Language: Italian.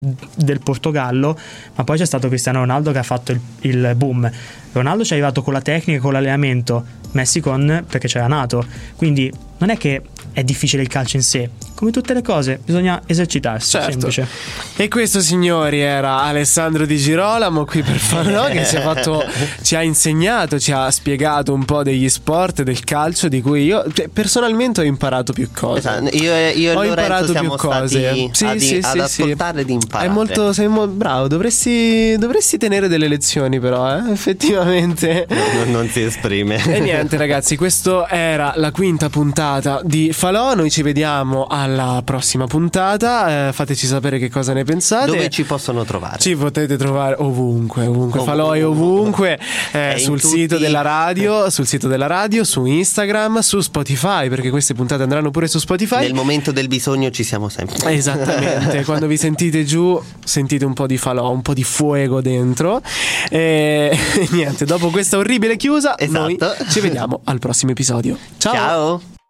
del Portogallo, ma poi c'è stato Cristiano Ronaldo che ha fatto il boom. Ronaldo ci è arrivato con la tecnica, con l'allenamento, Messi perché c'era nato. Quindi non è che è difficile il calcio in sé, come tutte le cose bisogna esercitarsi, certo. Semplice. E questo, signori, era Alessandro Di Girolamo qui per Falò, che ci ha insegnato, ci ha spiegato un po' degli sport, del calcio, di cui io personalmente ho imparato più cose. Esatto. Io e ho Lorenzo imparato siamo più cose. stati ad ascoltare ed imparare. Sei bravo, dovresti tenere delle lezioni, però effettivamente non si esprime. E niente, ragazzi, questo era la quinta puntata di Falò. Noi ci vediamo alla prossima puntata. Fateci sapere che cosa ne pensate. Dove ci possono trovare? Ci potete trovare ovunque. Falò è ovunque, sul sito della radio, su Instagram, su Spotify, perché queste puntate andranno pure su Spotify. Nel momento del bisogno ci siamo sempre. Esattamente. Quando vi sentite giù, sentite un po' di Falò, un po' di fuoco dentro. E niente, dopo questa orribile chiusa, esatto, noi ci vediamo al prossimo episodio. Ciao. Ciao.